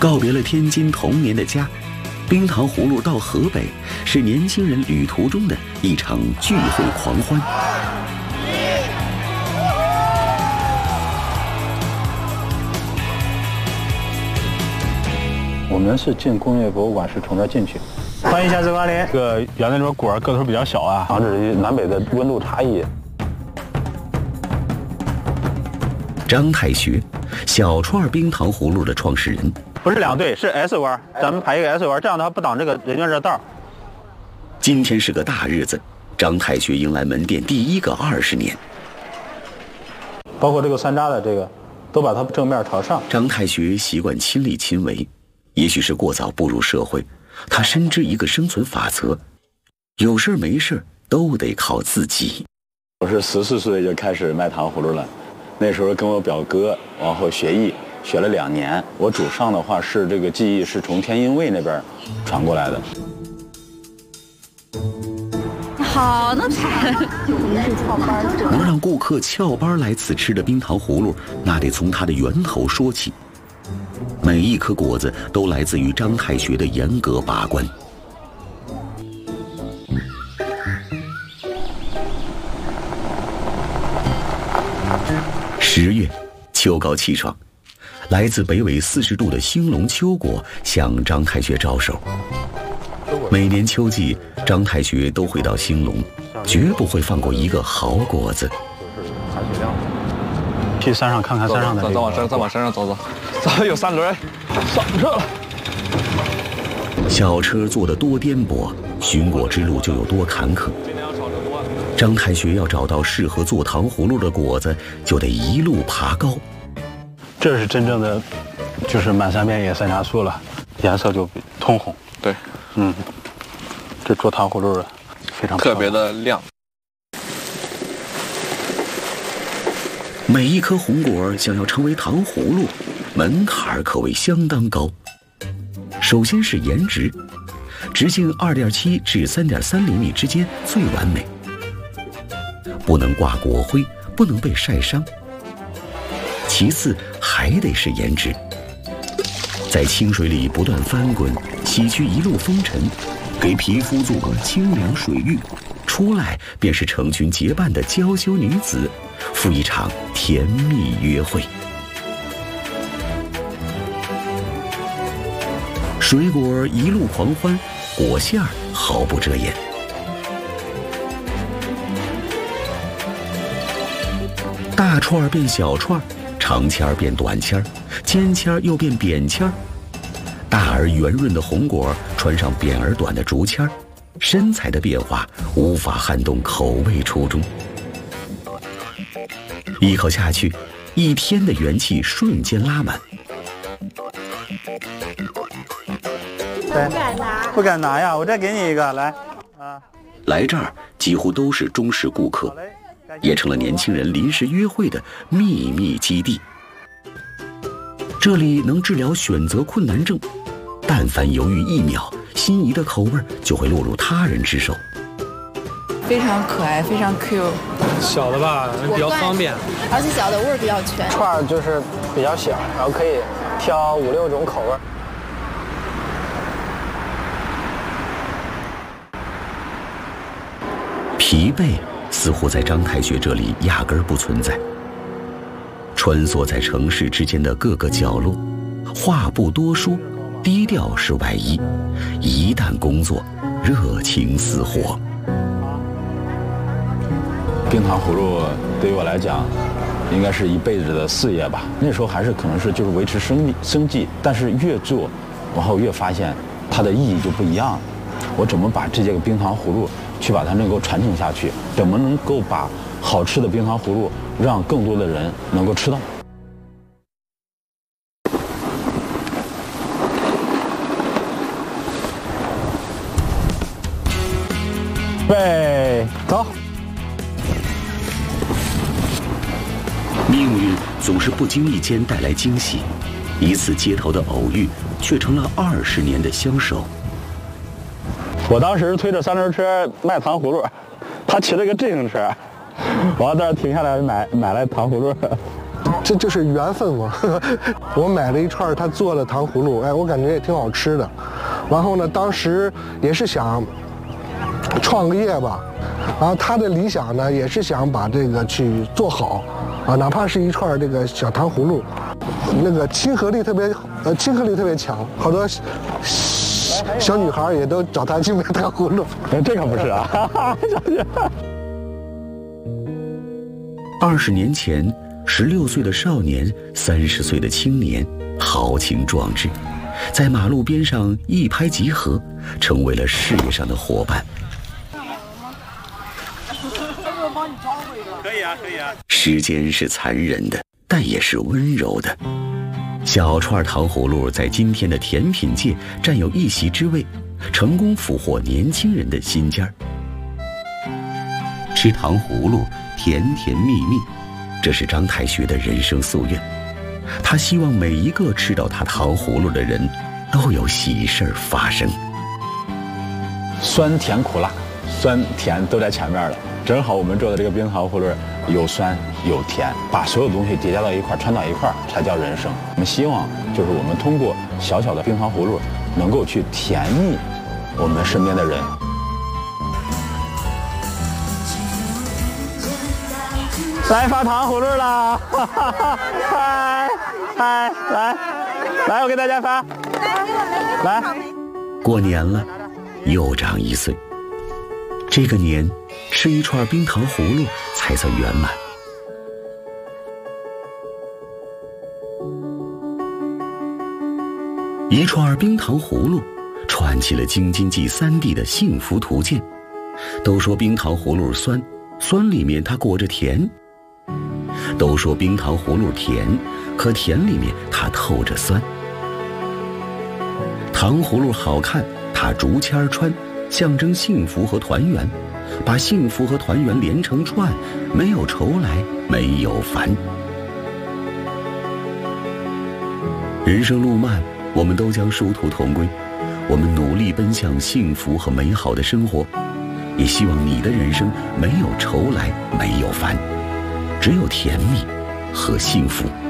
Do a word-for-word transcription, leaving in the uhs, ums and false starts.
告别了天津童年的家，冰糖葫芦到河北是年轻人旅途中的一场聚会狂欢。 我们是进工业博物馆，是从这儿进去。欢迎下次光临。这个原来这个果儿个头比较小啊，防止南北的温度差异。 张太学，小串冰糖葫芦的创始人。 不是两对，是 S 弯，咱们排一个 S 弯，这样的话不挡这个人家这道。 今天是个大日子，张太学迎来门店第一个二十年。 包括这个山楂的这个，都把它正面朝上。 张太学习惯亲力亲为，也许是过早步入社会，他深知一个生存法则：有事没事都得靠自己。 我是十四岁就开始卖糖葫芦了，那时候跟我表哥往后学艺。学了两年，我祖上的话是这个技艺是从天津卫那边传过来的。 好能踩， 能让顾客翘班来此吃的冰糖葫芦，那得从它的源头说起。每一颗果子都来自于张太学的严格把关。十月，秋高气爽。来自北纬四十度的兴隆秋果向张太学招手。每年秋季，张太学都会到兴隆，绝不会放过一个好果子。 就是含水量。去山上看看山上的、这个。 再往山，再往山上走走，走有三轮，上车了。 小车坐得多颠簸，寻果之路就有多坎坷。张太学要找到适合做糖葫芦的果子，就得一路爬高。 这是真正的，就是满山遍野山楂树了，颜色就通红。 对， 嗯，这做糖葫芦的非常特别的亮。 每一颗红果想要成为糖葫芦，门槛可谓相当高。首先是颜值，直径二点七至三点三厘米之间最完美，不能挂果灰，不能被晒伤。其次还得是颜值，在清水里不断翻滚，洗去一路风尘，给皮肤做个清凉水浴，出来便是成群结伴的娇羞女子，赴一场甜蜜约会。水果一路狂欢，果馅儿毫不遮掩。大串儿变小串儿，长签儿变短签儿，尖签儿又变扁签儿。大而圆润的红果穿上扁而短的竹签儿，身材的变化无法撼动口味初衷。一口下去，一天的元气瞬间拉满。 不敢拿，不敢拿呀！我再给你一个，来，啊， 来这儿几乎都是忠实顾客，也成了年轻人临时约会的秘密基地。这里能治疗选择困难症，但凡犹豫一秒，心仪的口味就会落入他人之手。 非常可爱，非常 Q。 小的吧，比较方便， 而且小的味儿比较全。 串儿就是比较小，然后可以挑五六种口味。 疲惫似乎在张太学这里压根儿不存在。穿梭在城市之间的各个角落，话不多说，低调是外衣，一旦工作，热情似火。 冰糖葫芦对于我来讲，应该是一辈子的事业吧。那时候还是可能是就是维持生生计，但是越做，然后越发现它的意义就不一样了。我怎么把这些个冰糖葫芦去把它能够传承下去？怎么能够把好吃的冰糖葫芦让更多的人能够吃到？ 备，走。 命运总是不经意间带来惊喜，一次街头的偶遇，却成了二十年的相守。 我当时推着三轮车卖糖葫芦，他骑了个自行车，我在这儿停下来买买来糖葫芦。 这就是缘分嘛。我买了一串他做的糖葫芦，哎，我感觉也挺好吃的。然后呢，当时也是想创个业吧，然后他的理想呢，也是想把这个去做好，啊，哪怕是一串这个小糖葫芦，那个亲和力特别，呃，亲和力特别强，好多小, 小女孩也都找他去买糖葫芦。 这可不是啊。 二十年前，十六岁的少年，三十岁的青年，豪情壮志，在马路边上一拍即合，成为了事业上的伙伴。 可以啊，可以啊。 时间是残忍的，但也是温柔的。小串糖葫芦在今天的甜品界占有一席之位，成功俘获年轻人的心尖儿。吃糖葫芦，甜甜蜜蜜，这是张太学的人生夙愿。他希望每一个吃到他糖葫芦的人都有喜事儿发生。 酸甜苦辣，酸甜都在前面了，正好我们做的这个冰糖葫芦有酸有甜，把所有东西叠加到一块，串到一块才叫人生。我们希望就是我们通过小小的冰糖葫芦，能够去甜蜜我们身边的人。 来发糖葫芦啦！嗨嗨，来来，我给大家发。来， 过年了，又长一岁。这个年，吃一串冰糖葫芦才算圆满。一串冰糖葫芦，串起了京津冀三地的幸福图鉴。都说冰糖葫芦酸，酸里面它裹着甜。都说冰糖葫芦甜，可甜里面它透着酸。糖葫芦好看，它竹签穿，象征幸福和团圆，把幸福和团圆连成串，没有愁来，没有烦。人生路漫，我们都将殊途同归，我们努力奔向幸福和美好的生活，也希望你的人生没有愁来，没有烦，只有甜蜜和幸福。